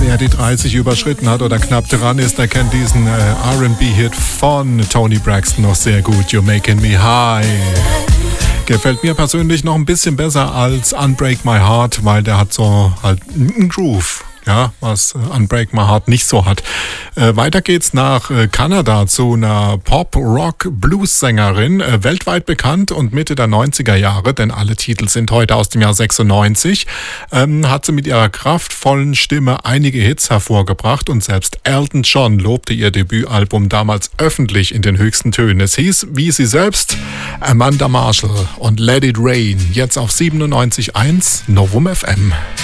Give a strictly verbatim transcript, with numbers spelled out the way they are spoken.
Wer die dreißig überschritten hat oder knapp dran ist, der kennt diesen äh, R and B-Hit von Toni Braxton noch sehr gut. You're Making Me High. Gefällt mir persönlich noch ein bisschen besser als Unbreak My Heart, weil der hat so halt einen Groove. Ja, was Unbreak My Heart nicht so hat. Äh, weiter geht's nach äh, Kanada zu einer Pop-Rock-Blues-Sängerin, äh, weltweit bekannt und Mitte der neunziger Jahre, denn alle Titel sind heute aus dem Jahr sechsundneunzig, ähm, hat sie mit ihrer kraftvollen Stimme einige Hits hervorgebracht und selbst Elton John lobte ihr Debütalbum damals öffentlich in den höchsten Tönen. Es hieß, wie sie selbst, Amanda Marshall und Let It Rain, jetzt auf siebenundneunzig Komma eins Novum F M.